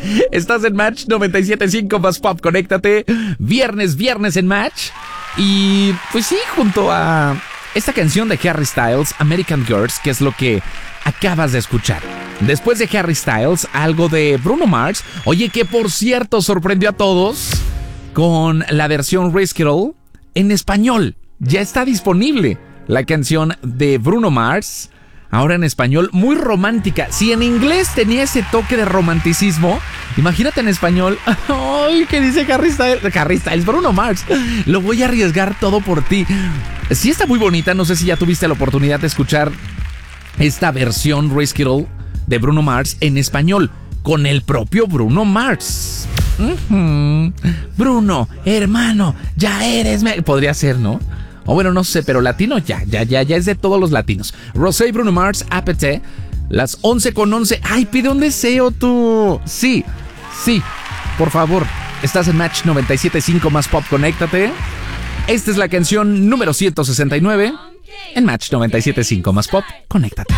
Estás en Match 97.5 más Pop, conéctate. Viernes en Match. Y pues sí, junto a esta canción de Harry Styles, American Girls, que es lo que acabas de escuchar. Después de Harry Styles, algo de Bruno Mars. Oye, que por cierto sorprendió a todos con la versión Risk It All en español. Ya está disponible la canción de Bruno Mars, ahora en español, muy romántica. Si en inglés tenía ese toque de romanticismo, imagínate en español. ¡Ay! ¿Qué dice Harry Styles? Harry Styles, Bruno Mars. Lo voy a arriesgar todo por ti. Sí está muy bonita, no sé si ya tuviste la oportunidad de escuchar esta versión Risk It All de Bruno Mars en español, con el propio Bruno Mars. Bruno, hermano, ya eres... Podría ser, ¿no? O bueno, no sé, pero latino ya es de todos los latinos. Rosé y Bruno Mars, Apete, las 11:11. ¡Ay, pide un deseo tú! Sí, por favor. Estás en Match 97.5 más Pop, conéctate. Esta es la canción número 169 en Match 97.5 más Pop, conéctate.